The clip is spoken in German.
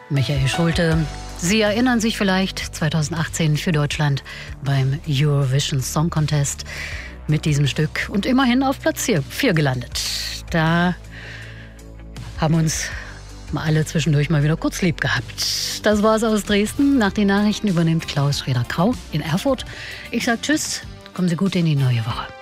Michael Schulte. Sie erinnern sich vielleicht 2018 für Deutschland beim Eurovision Song Contest mit diesem Stück und immerhin auf Platz 4 gelandet. Da haben uns mal alle zwischendurch mal wieder kurz lieb gehabt. Das war's aus Dresden. Nach den Nachrichten übernimmt Klaus Schreder-Krau in Erfurt. Ich sag Tschüss, kommen Sie gut in die neue Woche.